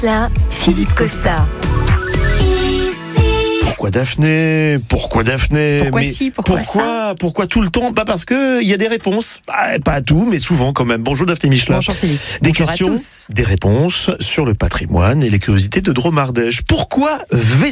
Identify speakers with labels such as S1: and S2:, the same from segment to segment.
S1: Là, Philippe Costa.
S2: Pourquoi Daphné ? Pourquoi tout le temps ? Parce que il y a des réponses. Pas à tout, mais souvent quand même. Bonjour Daphné Michelin.
S3: Bonjour Philippe.
S2: Des
S3: Bonjour
S2: questions,
S3: à tous.
S2: des réponses sur le patrimoine et les curiosités de Dromardèche. Pourquoi Vaisseau ?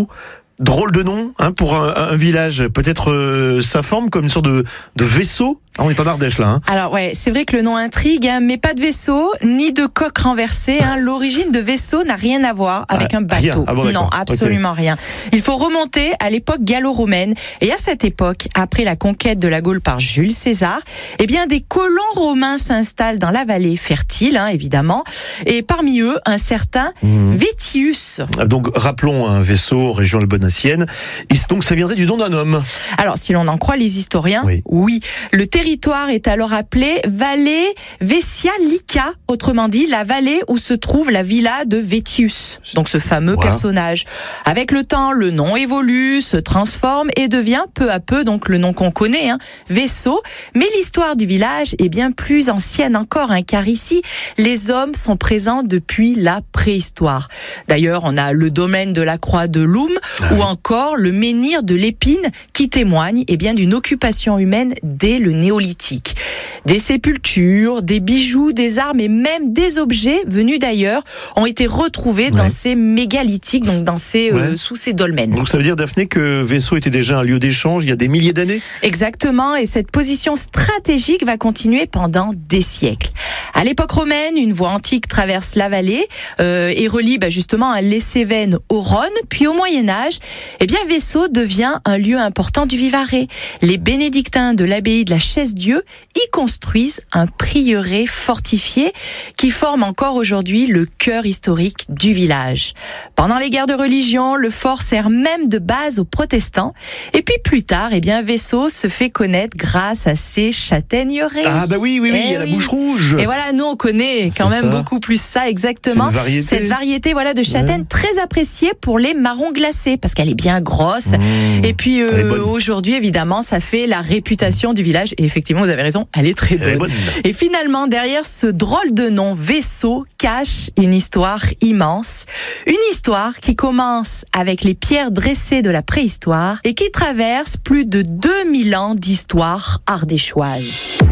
S2: Drôle de nom pour un village. Peut-être sa forme comme une sorte de vaisseau. On est en Ardèche là.
S3: Alors ouais, c'est vrai que le nom intrigue, mais pas de vaisseau, ni de coque renversée. L'origine de vaisseau n'a rien à voir avec un bateau. Non, absolument rien. Il faut remonter à l'époque gallo-romaine. Et à cette époque, après la conquête de la Gaule par Jules César, des colons romains s'installent dans la vallée fertile, évidemment. Et parmi eux, un certain Vétius.
S2: Donc rappelons un vaisseau, région albonacienne. Et donc ça viendrait du nom d'un homme.
S3: Alors si l'on en croit les historiens, oui. Le territoire est alors appelé Vallée Vesialica, autrement dit la vallée où se trouve la villa de Vétius, donc ce fameux personnage. Avec le temps, le nom évolue, se transforme et devient peu à peu donc le nom qu'on connaît, Vaisseau. Mais l'histoire du village est bien plus ancienne encore, car ici, les hommes sont présents depuis la préhistoire. D'ailleurs, on a le domaine de la Croix de Loum ou encore le menhir de l'Épine qui témoigne d'une occupation humaine dès le néolithique. Des sépultures, des bijoux, des armes et même des objets venus d'ailleurs ont été retrouvés dans ces mégalithiques, donc dans ces sous ces dolmens.
S2: Donc ça veut dire, Daphné, que Vaisseau était déjà un lieu d'échange il y a des milliers d'années ?
S3: Exactement, et cette position stratégique va continuer pendant des siècles. À l'époque romaine, une voie antique traverse la vallée et relie justement les Cévennes au Rhône. Puis au Moyen-Âge, Vaisseau devient un lieu important du Vivarais. Les bénédictins de l'abbaye de la Chaise-Dieu y construisent un prieuré fortifié qui forme encore aujourd'hui le cœur historique du village. Pendant les guerres de religion, le fort sert même de base aux protestants. Et puis plus tard, Vaisseau se fait connaître grâce à ses châtaigneraies.
S2: Ah oui, il y a la bouche rouge.
S3: Et voilà, nous on connaît quand même beaucoup plus ça, exactement. Cette variété de châtaigne très appréciée pour les marrons glacés parce qu'elle est bien grosse. Et puis aujourd'hui, évidemment, ça fait la réputation du village. Et effectivement, vous avez raison, elle est très bonne. Et finalement, derrière ce drôle de nom, Vaisseau, cache une histoire immense. Une histoire qui commence avec les pierres dressées de la préhistoire et qui traverse plus de 2000 ans d'histoire ardéchoise.